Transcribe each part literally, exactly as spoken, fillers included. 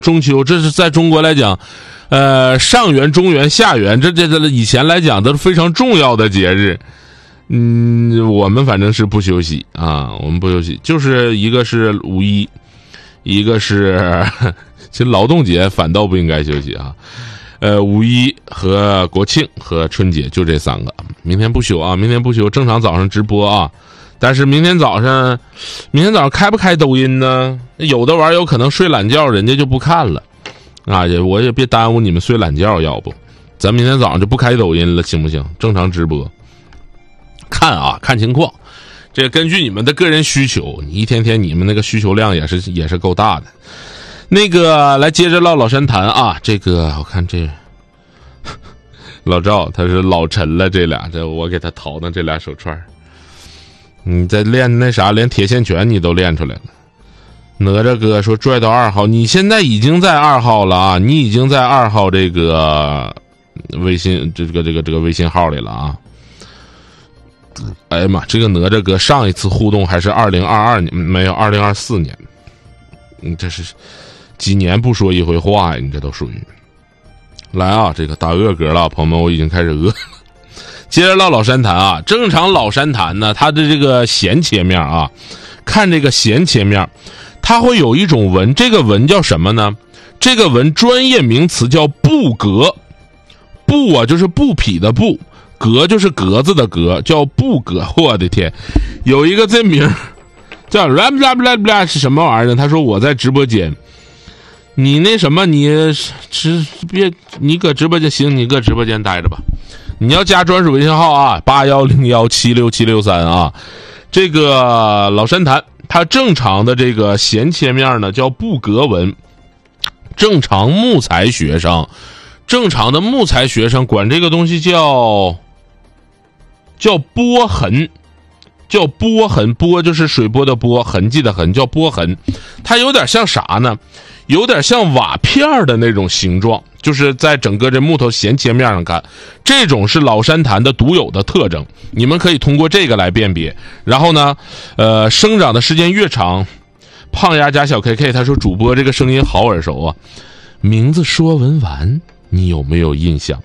中秋，这是在中国来讲，呃，上元、中元、下元，这这这以前来讲都是非常重要的节日。嗯，我们反正是不休息啊，我们不休息，就是一个是五一，一个是其实劳动节反倒不应该休息啊。呃，五一和国庆和春节就这三个，明天不休啊，明天不休，正常早上直播啊。但是明天早上，明天早上开不开抖音呢？有的玩意儿有可能睡懒觉，人家就不看了，啊，也我也别耽误你们睡懒觉，要不，咱明天早上就不开抖音了，行不行？正常直播，看啊，看情况，这根据你们的个人需求，你一天天你们那个需求量也是也是够大的。那个来接着唠老山谈啊，这个我看这老赵他是老陈了，这俩这我给他淘的这俩手串。你在练那啥，连铁线拳你都练出来了。哪吒哥说拽到二号，你现在已经在二号了啊！你已经在二号这个微信这个这个这个微信号里了啊！哎呀妈，这个哪吒哥上一次互动还是二零二二年，没有二零二四年。你这是几年不说一回话呀？你这都属于来啊！这个打饿嗝了，朋友们，我已经开始饿了。接着唠老山谈啊，正常老山谈呢，它的这个弦切面啊，看这个弦切面，它会有一种纹，这个纹叫什么呢？这个纹专业名词叫布格，布啊就是布匹的布，格就是格子的格，叫布格。我的天，有一个这名叫 blah blah blah blah 是什么玩意儿呢？他说我在直播间。你那什么，你直别你搁直播间行，你搁直播间待着吧。你要加专属微信号啊，八幺零幺七六七六三啊。这个老山谈，它正常的这个弦切面呢叫布格纹。正常木材学生，正常的木材学生管这个东西叫叫波痕。叫波痕，波就是水波的波，痕迹的痕，叫波痕。它有点像啥呢？有点像瓦片的那种形状，就是在整个这木头弦切面上看，这种是老山檀的独有的特征。你们可以通过这个来辨别。然后呢，呃，生长的时间越长，胖丫加小 K K 他说主播这个声音好耳熟啊，名字说文玩，你有没有印象？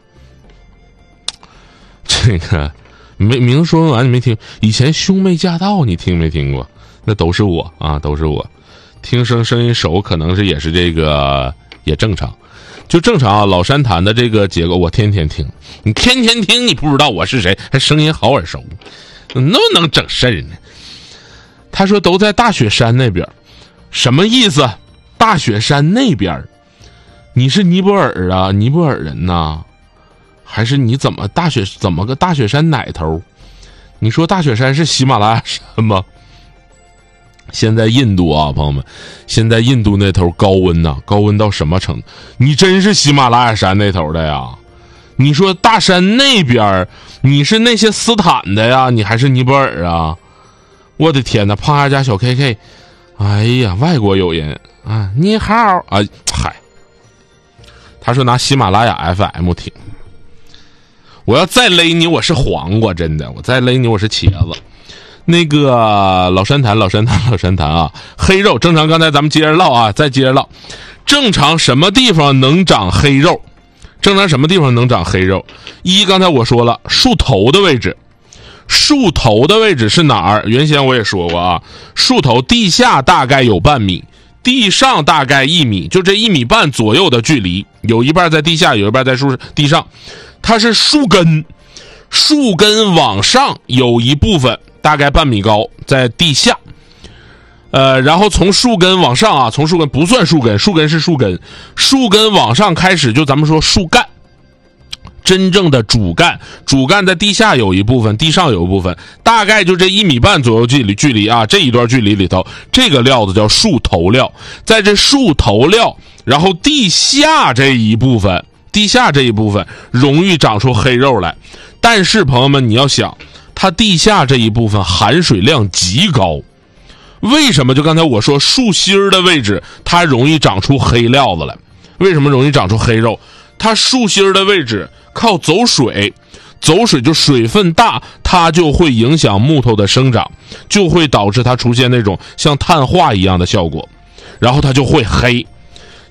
这个。没名说文完你没听，以前兄妹驾到你听没听过？那都是我啊，都是我。听声声音熟，可能是也是这个也正常，就正常啊。老山檀的这个结构，我天天听，你天天听，你不知道我是谁，还声音好耳熟，能不能整事儿呢？他说都在大雪山那边，什么意思？大雪山那边，你是尼泊尔啊？尼泊尔人呐？还是你怎么大雪怎么个大雪山哪头？你说大雪山是喜马拉雅山吗？现在印度啊，朋友们，现在印度那头高温呐、啊，高温到什么程度？你真是喜马拉雅山那头的呀？你说大山那边，你是那些斯坦的呀？你还是尼泊尔啊？我的天哪，胖丫加小 K K， 哎呀，外国友人啊，你好啊，嗨，他说拿喜马拉雅 F M 听。我要再勒你，我是黄瓜，真的，我再勒你，我是茄子。那个老山檀，老山檀，老山檀啊，黑肉正常。刚才咱们接着唠啊，再接着唠。正常什么地方能长黑肉？正常什么地方能长黑肉？一，刚才我说了，树头的位置。树头的位置是哪儿？原先我也说过啊，树头地下大概有半米，地上大概一米，就这一米半左右的距离，有一半在地下，有一半在树地上。它是树根，树根往上有一部分大概半米高在地下，呃，然后从树根往上啊，从树根不算树根，树根是树根，树根往上开始就咱们说树干，真正的主干，主干在地下有一部分，地上有一部分，大概就这一米半左右距离距离啊，这一段距离里头，这个料子叫树头料，在这树头料，然后地下这一部分。地下这一部分容易长出黑肉来，但是朋友们你要想，它地下这一部分含水量极高，为什么？就刚才我说树心的位置它容易长出黑料子来，为什么容易长出黑肉？它树心的位置靠走水，走水就水分大，它就会影响木头的生长，就会导致它出现那种像碳化一样的效果，然后它就会黑。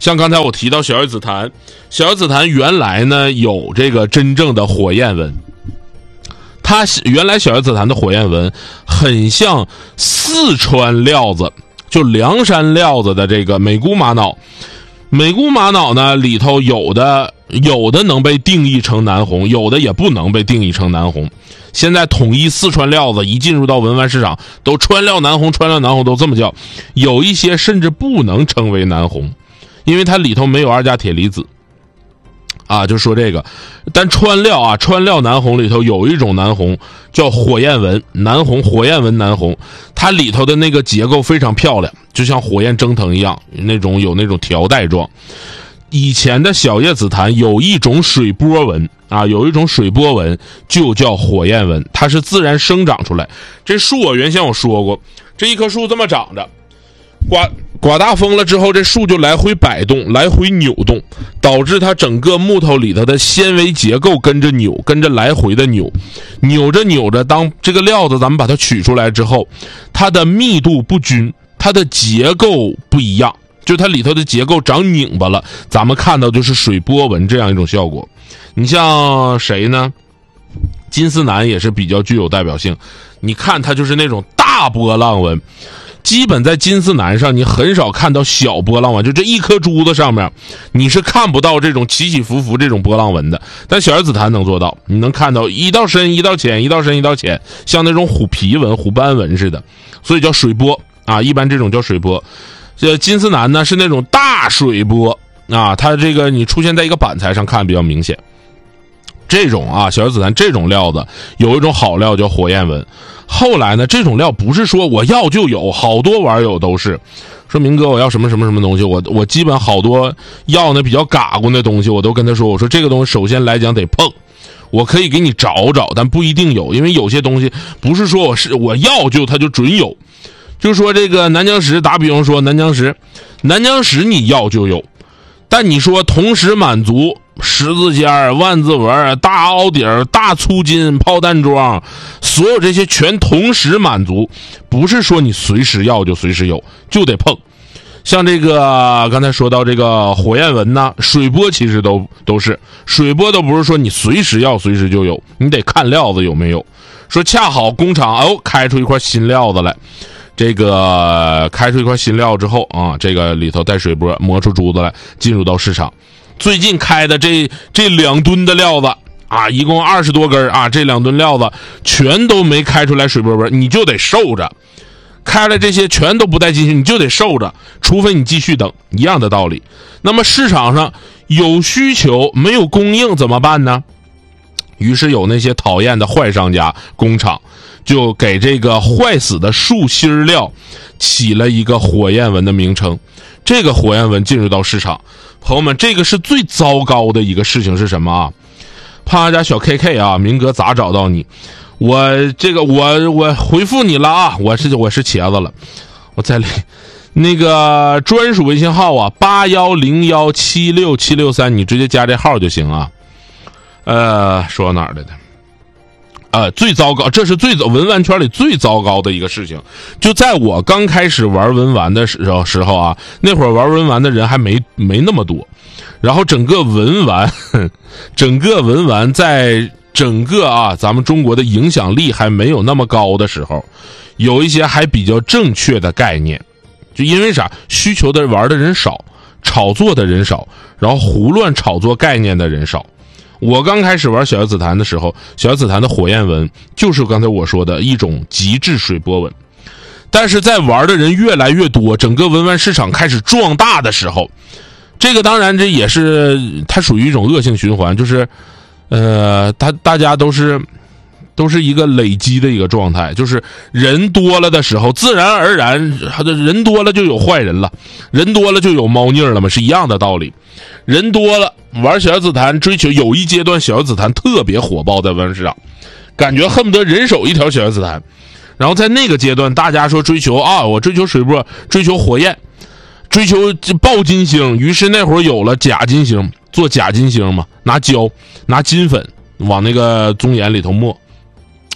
像刚才我提到小叶紫檀，小叶紫檀原来呢有这个真正的火焰纹，它原来小叶紫檀的火焰纹很像四川料子，就凉山料子的这个美姑玛瑙。美姑玛瑙呢里头有的有的能被定义成南红，有的也不能被定义成南红。现在统一四川料子一进入到文玩市场都川料南红，川料南红都这么叫，有一些甚至不能称为南红，因为它里头没有二价铁离子啊，就说这个。但川料啊，川料南红里头有一种南红叫火焰纹南红，火焰纹南红，它里头的那个结构非常漂亮，就像火焰蒸腾一样，那种有那种条带状。以前的小叶紫檀有一种水波纹啊，有一种水波纹就叫火焰纹，它是自然生长出来。这树我原先我说过，这一棵树这么长着，刮刮大风了之后，这树就来回摆动，来回扭动，导致它整个木头里头的纤维结构跟着扭，跟着来回的扭，扭着扭着，当这个料子咱们把它取出来之后，它的密度不均，它的结构不一样，就它里头的结构长拧巴了，咱们看到就是水波纹这样一种效果。你像谁呢？金丝楠也是比较具有代表性，你看它就是那种大波浪纹，基本在金丝楠上你很少看到小波浪纹，就这一颗珠子上面你是看不到这种起起伏伏这种波浪纹的，但小叶紫檀能做到，你能看到一道深一道浅，一道深一道浅，像那种虎皮纹虎斑纹似的，所以叫水波啊，一般这种叫水波。这金丝楠呢是那种大水波啊，它这个你出现在一个板材上看比较明显。这种啊小叶紫檀这种料子有一种好料叫火焰纹，后来呢这种料不是说我要就有，好多网友都是说明哥我要什么什么什么东西，我我基本好多要那比较嘎咕的东西我都跟他说，我说这个东西首先来讲得碰，我可以给你找找，但不一定有，因为有些东西不是说我是我要就它就准有。就说这个南疆石，打比方说南疆石，南疆石你要就有，但你说同时满足十字尖、万字纹、大凹底、大粗筋、炮弹桩，所有这些全同时满足，不是说你随时要就随时有，就得碰。像这个刚才说到这个火焰纹呢，水波其实都都是水波，都不是说你随时要随时就有，你得看料子有没有。说恰好工厂哦开出一块新料子来，这个开出一块新料之后啊，这个里头带水波磨出珠子来，进入到市场。最近开的这这两吨的料子啊，一共二十多根啊，这两吨料子全都没开出来水波波，你就得受着。开了这些全都不带进去，你就得受着，除非你继续等，一样的道理。那么市场上有需求没有供应怎么办呢？于是有那些讨厌的坏商家工厂就给这个坏死的树心料起了一个火焰纹的名称。这个火焰纹进入到市场，朋友们，这个是最糟糕的一个事情是什么啊？胖家小 K K 啊，明哥咋找到你？我这个我我回复你了啊，我是我是茄子了，我在里那个专属微信号啊，八幺零幺七六七六三，你直接加这号就行啊。呃，说到哪儿来的？呃，最糟糕，这是最文玩圈里最糟糕的一个事情。就在我刚开始玩文玩的时候时候啊，那会儿玩文玩的人还没没那么多，然后整个文玩，整个文玩在整个啊咱们中国的影响力还没有那么高的时候，有一些还比较正确的概念，就因为啥？需求的玩的人少，炒作的人少，然后胡乱炒作概念的人少。我刚开始玩小叶紫檀的时候，小叶紫檀的火焰纹就是刚才我说的一种极致水波纹，但是在玩的人越来越多，整个文玩市场开始壮大的时候，这个当然这也是它属于一种恶性循环，就是呃，他大家都是都是一个累积的一个状态，就是人多了的时候，自然而然人多了就有坏人了，人多了就有猫腻了嘛，是一样的道理。人多了玩小叶紫檀，追求有一阶段小叶紫檀特别火爆在文玩市场，感觉恨不得人手一条小叶紫檀。然后在那个阶段，大家说追求啊，我追求水波，追求火焰，追求爆金星，于是那会儿有了假金星，做假金星嘛，拿胶拿金粉往那个棕岩里头抹。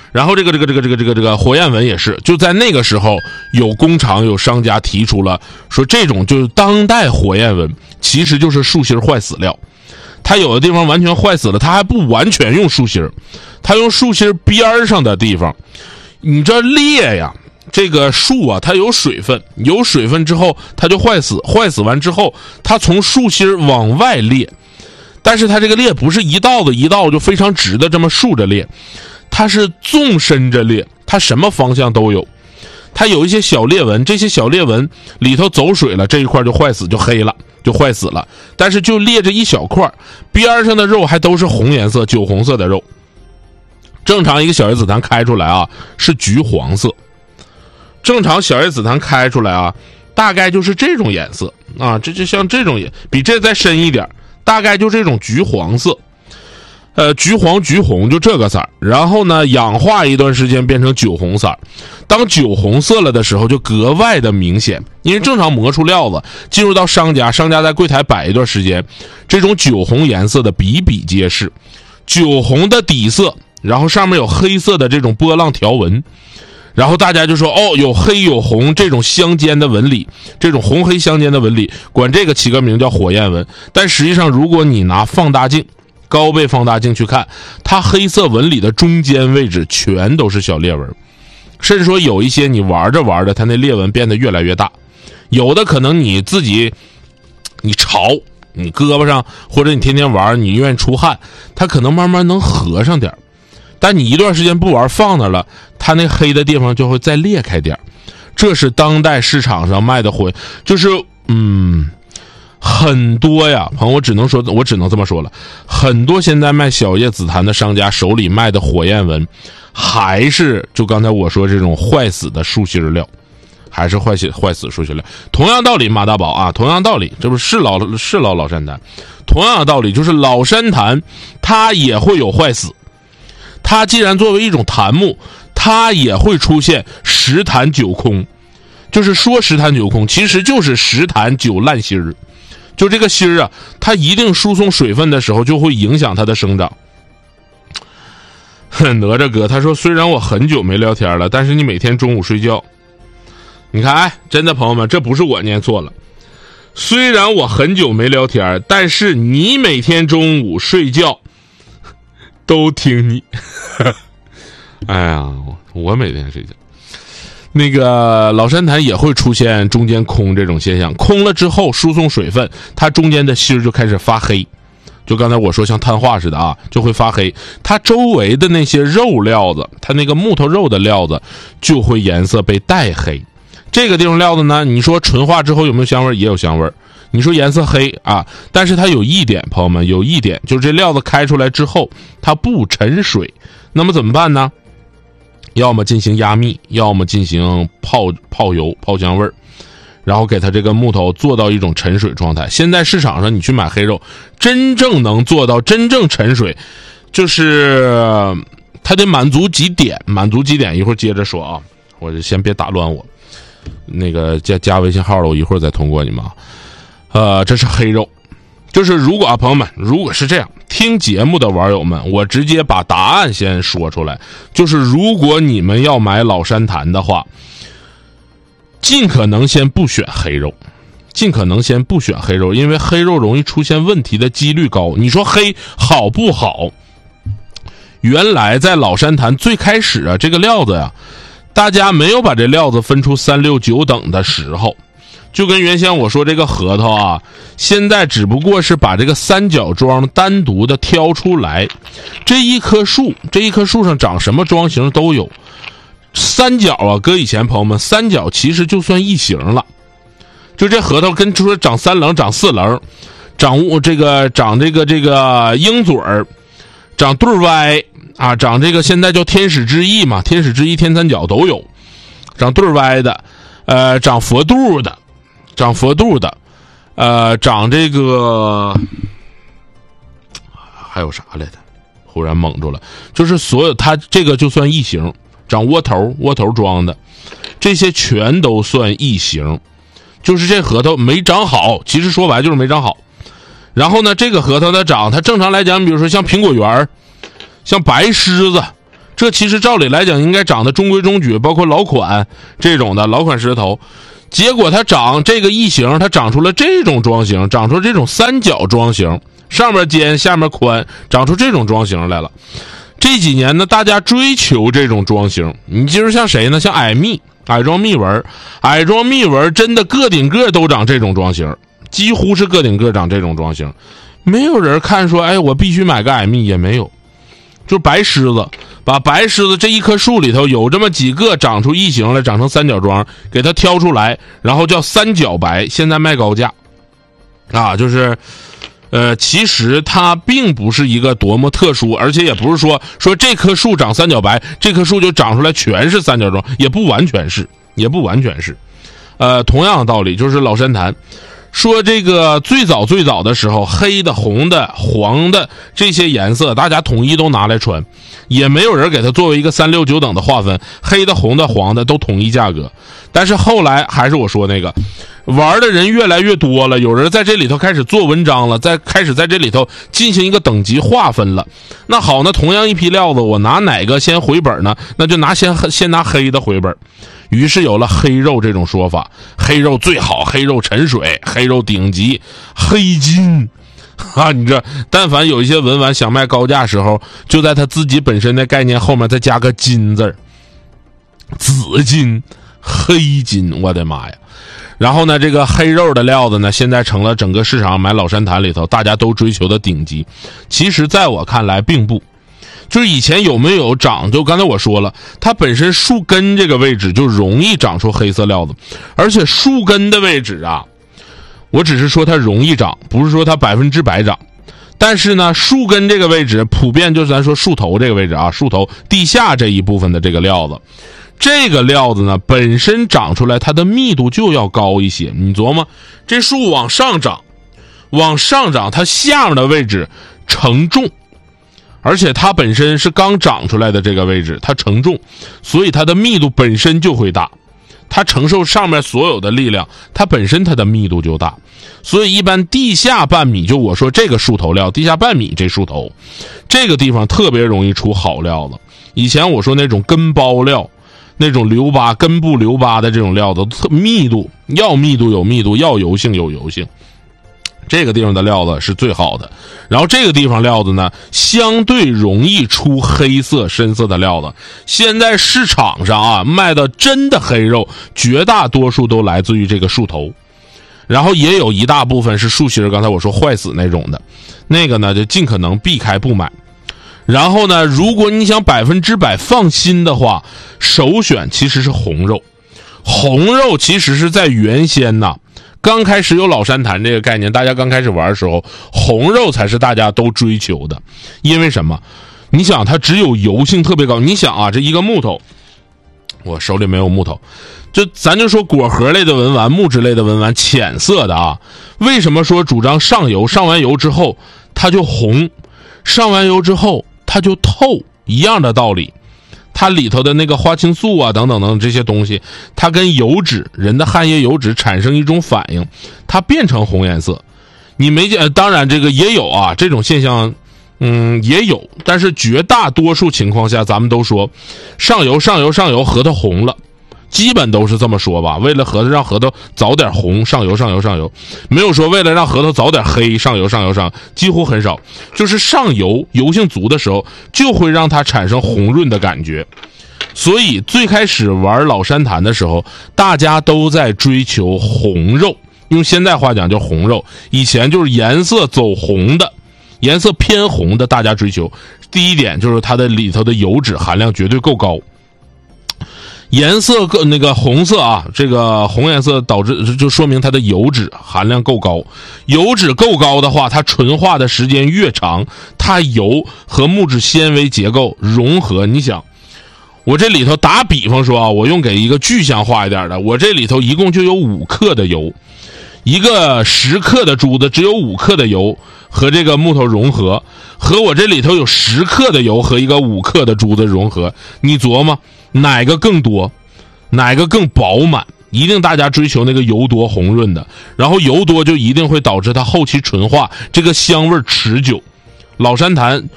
然后这个这个这个这个这个这个火焰纹也是，就在那个时候，有工厂有商家提出了说，这种就是当代火焰纹，其实就是树芯坏死料。它有的地方完全坏死了，它还不完全用树芯，它用树芯边上的地方。你这裂呀，这个树啊，它有水分，有水分之后它就坏死，坏死完之后，它从树芯往外裂，但是它这个裂不是一道子一道就非常直的这么竖着裂。它是纵深着裂，它什么方向都有，它有一些小裂纹，这些小裂纹里头走水了，这一块就坏死，就黑了，就坏死了。但是就裂着一小块，边上的肉还都是红颜色、酒红色的肉。正常一个小叶紫檀开出来啊是橘黄色，正常小叶紫檀开出来啊大概就是这种颜色啊，这就像这种，比这再深一点，大概就这种橘黄色。呃，橘黄橘红就这个色儿，然后呢氧化一段时间变成酒红色，当酒红色了的时候就格外的明显，因为正常磨出料子进入到商家，商家在柜台摆一段时间，这种酒红颜色的比比皆是，酒红的底色，然后上面有黑色的这种波浪条纹，然后大家就说哦，有黑有红这种相间的纹理，这种红黑相间的纹理，管这个起个名叫火焰纹。但实际上如果你拿放大镜高倍放大镜去看，它黑色纹理的中间位置全都是小裂纹，甚至说有一些你玩着玩着它那裂纹变得越来越大，有的可能你自己你潮，你胳膊上或者你天天玩你愿意出汗，它可能慢慢能合上点，但你一段时间不玩放那了，它那黑的地方就会再裂开点。这是当代市场上卖的火，就是嗯很多呀，朋友，我只能说，我只能这么说了，很多现在卖小叶紫檀的商家手里卖的火焰纹，还是就刚才我说这种坏死的树芯料，还是坏死坏死树芯料。同样道理，马大宝啊，同样道理，这不是老是老老山檀，同样的道理就是老山檀，它也会有坏死。它既然作为一种檀木，它也会出现十檀九空，就是说十檀九空，其实就是十檀九烂芯儿。就这个芯儿啊，它一定输送水分的时候就会影响它的生长。哪吒哥他说，虽然我很久没聊天了，但是你每天中午睡觉，你看，哎，真的朋友们，这不是我念错了。虽然我很久没聊天，但是你每天中午睡觉都听你。哎呀，我每天睡觉。那个老山檀也会出现中间空这种现象，空了之后输送水分，它中间的芯就开始发黑，就刚才我说像碳化似的啊，就会发黑，它周围的那些肉料子，它那个木头肉的料子就会颜色被带黑。这个地方料子呢，你说纯化之后有没有香味？也有香味。你说颜色黑啊，但是它有一点，朋友们，有一点就是这料子开出来之后它不沉水，那么怎么办呢？要么进行压密，要么进行泡泡油泡香味儿，然后给它这个木头做到一种沉水状态。现在市场上你去买黑肉，真正能做到真正沉水，就是它得满足几点，满足几点一会儿接着说啊，我就先别打乱我。那个加加微信号了，我一会儿再通过你们啊。呃，这是黑肉，就是如果啊，朋友们，如果是这样，听节目的网友们，我直接把答案先说出来，就是如果你们要买老山檀的话，尽可能先不选黑肉，尽可能先不选黑肉，因为黑肉容易出现问题的几率高。你说黑好不好？原来在老山檀最开始啊，这个料子呀，大家没有把这料子分出三六九等的时候，就跟原先我说这个核桃啊，现在只不过是把这个三角桩单独的挑出来。这一棵树，这一棵树上长什么桩形都有。三角啊，搁以前朋友们，三角其实就算异形了。就这核桃跟说长三棱、长四棱、长这个长这个这个鹰嘴儿、长对歪啊，长这个现在叫天使之翼嘛，天使之翼、天三角都有，长对歪的，呃，长佛肚的。长佛肚的，呃，长这个还有啥来的？忽然蒙住了。就是所有它这个就算异形，长窝头窝头装的，这些全都算异形。就是这核桃没长好，其实说白就是没长好。然后呢，这个核桃的长，它正常来讲，比如说像苹果园、像白狮子这其实照理来讲应该长得中规中矩，包括老款这种的老款石头，结果它长这个异形，它长出了这种桩形，长出这种三角桩形，上面尖下面宽，长出这种桩形来了。这几年呢，大家追求这种桩形，你就是像谁呢？像矮密矮桩密纹，矮桩密纹真的个顶个都长这种桩形，几乎是个顶个长这种桩形，没有人看说，哎，我必须买个矮密，也没有。就白狮子，把白狮子这一棵树里头有这么几个长出异形来，长成三角桩，给它挑出来，然后叫三角白，现在卖高价啊，就是呃，其实它并不是一个多么特殊，而且也不是说说这棵树长三角白，这棵树就长出来全是三角桩，也不完全是，也不完全是。呃，同样的道理，就是老山檀说这个最早最早的时候，黑的、红的、黄的这些颜色，大家统一都拿来穿，也没有人给它作为一个三六九等的划分，黑的、红的、黄的都统一价格。但是后来还是我说那个。玩的人越来越多了，有人在这里头开始做文章了，在开始在这里头进行一个等级划分了。那好，那同样一批料子，我拿哪个先回本呢？那就拿先先拿黑的回本。于是有了黑肉这种说法，黑肉最好，黑肉沉水，黑肉顶级，黑金啊！你这但凡有一些文玩想卖高价时候，就在他自己本身的概念后面再加个金字儿，紫金、黑金，我的妈呀！然后呢，这个黑肉的料子呢，现在成了整个市场买老山檀里头大家都追求的顶级。其实在我看来并不，就是以前有没有长，就刚才我说了，它本身树根这个位置就容易长出黑色料子，而且树根的位置啊，我只是说它容易长，不是说它百分之百长。但是呢，树根这个位置普遍就是咱说树头这个位置啊，树头地下这一部分的这个料子。这个料子呢，本身长出来它的密度就要高一些。你琢磨，这树往上长，往上长，它下面的位置承重，而且它本身是刚长出来的这个位置，它承重，所以它的密度本身就会大，它承受上面所有的力量，它本身它的密度就大。所以一般地下半米，就我说这个树头料，地下半米这树头，这个地方特别容易出好料子。以前我说那种根包料，那种留疤根部留疤的这种料子，特密度要密度有密度，要油性有油性，这个地方的料子是最好的。然后这个地方料子呢，相对容易出黑色深色的料子。现在市场上啊卖的真的黑肉，绝大多数都来自于这个树头，然后也有一大部分是树心，刚才我说坏死那种的，那个呢就尽可能避开不买。然后呢，如果你想百分之百放心的话，首选其实是红肉。红肉其实是在原先呐，刚开始有老山檀这个概念，大家刚开始玩的时候，红肉才是大家都追求的。因为什么？你想它只有油性特别高。你想啊，这一个木头，我手里没有木头，就咱就说果核类的文玩，木质类的文玩，浅色的啊，为什么说主张上油？上完油之后它就红，上完油之后它就透，一样的道理。它里头的那个花青素啊等等等这些东西，它跟油脂，人的汗液油脂产生一种反应，它变成红颜色。你没见，当然这个也有啊，这种现象嗯也有，但是绝大多数情况下咱们都说上油上油上油核桃红了，基本都是这么说吧，为了核桃让核桃早点红，上油上油上油，没有说为了让核桃早点黑，上油上油上，几乎很少。就是上油油性足的时候，就会让它产生红润的感觉。所以最开始玩老山檀的时候，大家都在追求红肉，用现代话讲叫红肉，以前就是颜色走红的，颜色偏红的大家追求。第一点就是它的里头的油脂含量绝对够高，颜色够那个红色啊，这个红颜色导致就说明它的油脂含量够高，油脂够高的话，它纯化的时间越长，它油和木质纤维结构融合。你想，我这里头打比方说啊，我用给一个具象化一点的，我这里头一共就有五克的油，一个十克的珠子只有五克的油和这个木头融合，和我这里头有十克的油和一个五克的珠子融合，你琢磨哪个更多，哪个更饱满？一定大家追求那个油多红润的，然后油多就一定会导致它后期纯化，这个香味持久。老山檀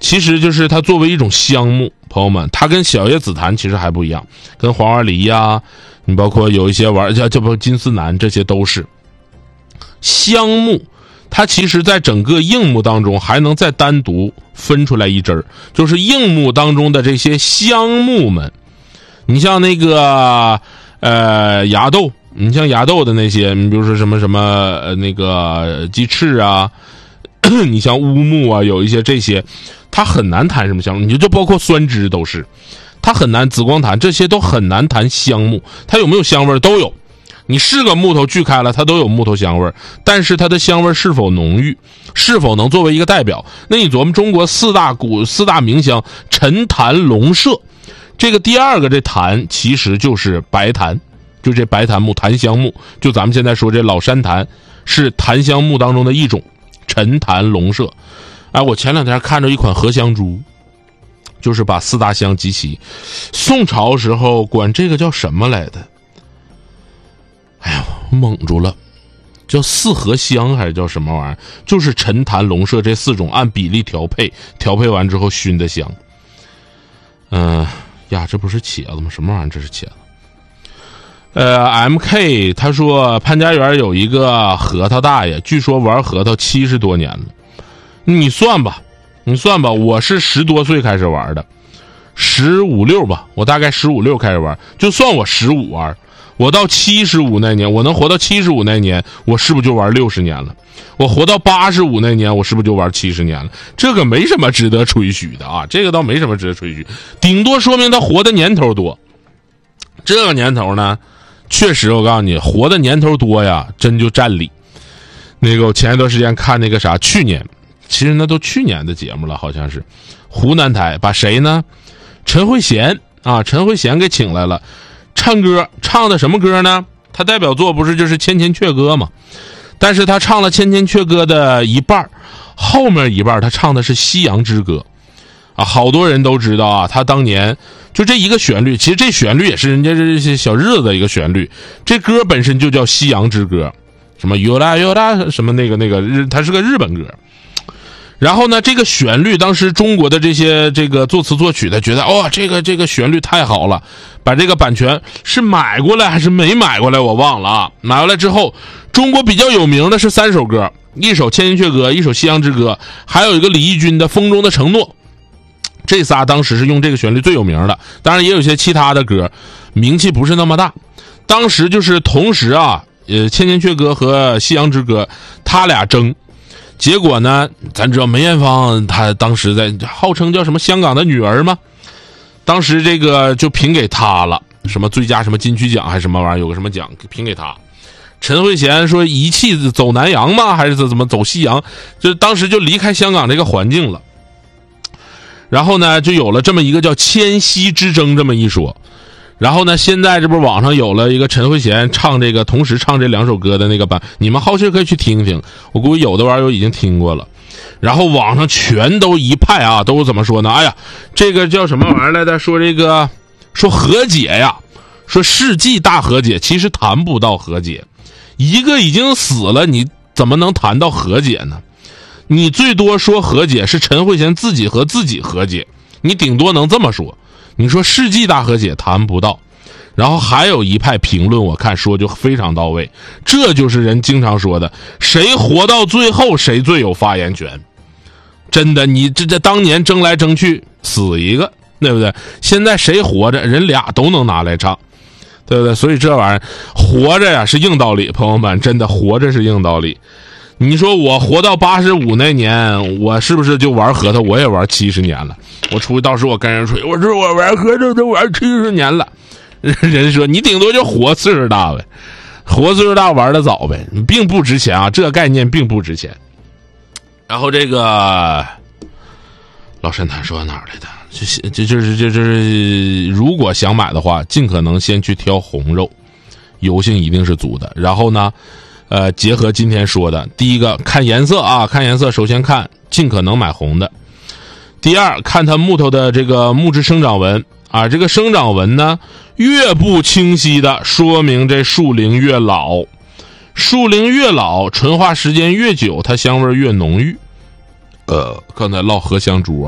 其实就是它作为一种香木，朋友们，它跟小叶紫檀其实还不一样，跟黄花梨呀、啊，你包括有一些玩叫叫不金丝楠，这些都是香木。它其实在整个硬木当中还能再单独分出来一支儿，就是硬木当中的这些香木们。你像那个呃芽豆，你像芽豆的那些，你比如说什么什么呃那个鸡翅啊，你像乌木啊，有一些这些，它很难谈什么香木，你就包括酸枝都是，它很难，紫光檀这些都很难谈香木，它有没有香味都有。你是个木头锯开了，它都有木头香味，但是它的香味是否浓郁，是否能作为一个代表？那你琢磨中国四大古四大名香，陈檀龙麝，这个第二个这檀其实就是白檀，就这白檀木，檀香木，就咱们现在说这老山檀是檀香木当中的一种，陈檀龙麝。哎，我前两天看着一款合香珠，就是把四大香集齐，宋朝时候管这个叫什么来的？哎呀，蒙住了，叫四合香还是叫什么玩意儿？就是陈檀龙麝这四种按比例调配，调配完之后熏的香。嗯、呃、呀，这不是茄子吗？什么玩意儿？这是茄子。呃 ，M K 他说潘家园有一个核桃大爷，据说玩核桃七十多年了。你算吧，你算吧，我是十多岁开始玩的，十五六吧，我大概十五六开始玩，就算我十五玩。我到七十五那年，我能活到七十五那年，我是不是就玩六十年了？我活到八十五那年，我是不是就玩七十年了？这个没什么值得吹嘘的啊，这个倒没什么值得吹嘘，顶多说明他活的年头多。这个年头呢，确实我告诉你，活的年头多呀，真就占理。那个我前一段时间看那个啥，去年，其实那都去年的节目了，好像是湖南台把谁呢？陈慧娴啊，陈慧娴给请来了。唱歌唱的什么歌呢？他代表作不是就是《千千阙歌》吗？但是他唱了《千千阙歌》的一半，后面一半他唱的是《西洋之歌》啊，好多人都知道啊，他当年就这一个旋律，其实这旋律也是人家这些小日子的一个旋律，这歌本身就叫《西洋之歌》，什么哟啦哟啦什么那个那个日，它是个日本歌。然后呢，这个旋律当时中国的这些这个作词作曲的觉得，哦，这个这个旋律太好了，把这个版权是买过来还是没买过来我忘了啊。买过来之后，中国比较有名的是三首歌，一首《千千阙歌》，一首《西洋之歌》，还有一个李翊君的《风中的承诺》。这仨当时是用这个旋律最有名的，当然也有些其他的歌名气不是那么大。当时就是同时啊，呃，《千千阙歌》和《西洋之歌》他俩争。结果呢，咱知道梅艳芳她当时在号称叫什么香港的女儿吗？当时这个就评给她了，什么最佳什么金曲奖还是什么玩意儿，有个什么奖评给她。陈慧娴说一气走南洋吗？还是怎么走西洋？就当时就离开香港这个环境了。然后呢，就有了这么一个叫千禧之争这么一说。然后呢，现在这不是网上有了一个陈慧娴唱这个同时唱这两首歌的那个版，你们好奇可以去听听，我估计有的网友已经听过了。然后网上全都一派啊，都怎么说呢？哎呀，这个叫什么玩意儿来的？说这个说和解呀，说世纪大和解，其实谈不到和解，一个已经死了，你怎么能谈到和解呢？你最多说和解是陈慧娴自己和自己和解，你顶多能这么说。你说世纪大和解谈不到。然后还有一派评论我看说就非常到位，这就是人经常说的，谁活到最后谁最有发言权。真的，你这这当年争来争去死一个，对不对？现在谁活着人俩都能拿来唱，对不对？所以这玩意儿活着呀是硬道理，朋友们，真的活着是硬道理。你说我活到八十五那年，我是不是就玩核桃我也玩七十年了？我出去到时候我跟人吹，我说我玩核桃都玩七十年了。人说你顶多就活岁数大呗，活岁数大玩的早呗，并不值钱啊，这个概念并不值钱。然后这个老山谈说到哪儿来的？就就就是就就是如果想买的话，尽可能先去挑红肉，油性一定是足的。然后呢，呃，结合今天说的，第一个看颜色啊，看颜色，首先看尽可能买红的。第二，看它木头的这个木质生长纹啊，这个生长纹呢越不清晰的，说明这树龄越老，树龄越老，纯化时间越久，它香味越浓郁。呃，刚才唠荷香珠啊，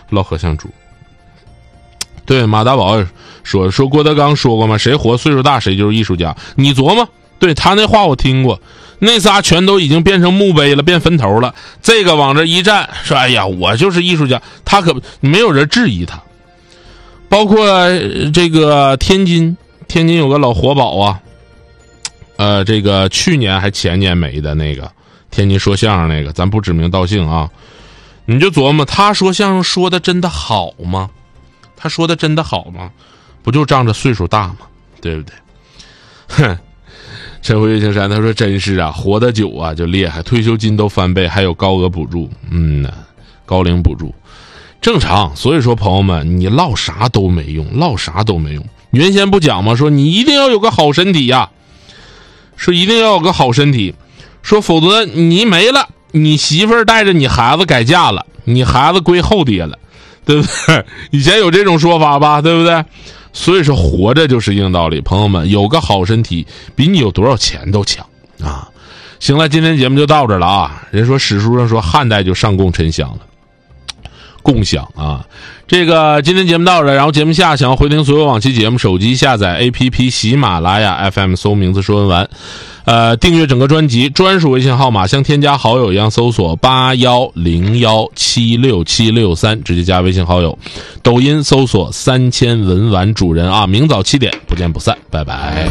唠合相猪。对，马大宝说说郭德纲说过吗？谁活岁数大谁就是艺术家。你琢磨，对他那话我听过，那仨全都已经变成墓碑了，变坟头了。这个往这一站，说哎呀，我就是艺术家，他可没有人质疑他。包括这个天津，天津有个老活宝啊，呃，这个去年还前年没的那个天津说相声那个，咱不指名道姓啊，你就琢磨他说相声说的真的好吗？他说的真的好吗？不就仗着岁数大吗？对不对？哼，陈辉月青山他说真是啊，活得久啊就厉害，退休金都翻倍，还有高额补助，嗯呐，高龄补助。正常，所以说朋友们，你唠啥都没用，唠啥都没用。原先不讲吗？说你一定要有个好身体呀，说一定要有个好身体，说否则你没了，你媳妇儿带着你孩子改嫁了，你孩子归后爹了，对不对？以前有这种说法吧，对不对？所以说活着就是硬道理，朋友们，有个好身体比你有多少钱都强啊！行了，今天节目就到这了啊。人说史书上说汉代就上供沉香了。共享啊，这个今天节目到这，然后节目下想要回听所有往期节目，手机下载 A P P 喜马拉雅 F M 搜名字说文玩，呃，订阅整个专辑，专属微信号码像添加好友一样搜索八幺零幺七六七六三，直接加微信好友。抖音搜索三千文玩主人啊，明早七点不见不散，拜拜。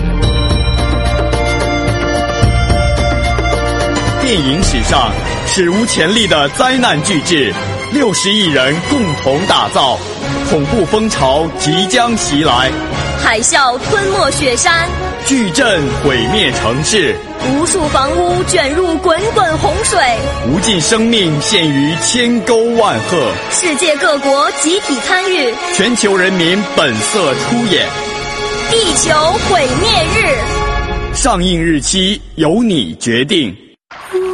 电影史上史无前例的灾难巨制。六十亿人共同打造，恐怖风潮即将袭来， 海啸吞没雪山， 巨震毁灭城市， 无数房屋卷入滚滚洪水， 无尽生命陷于千沟万壑， 世界各国集体参与， 全球人民本色出演， 地球毁灭日， 上映日期由你决定。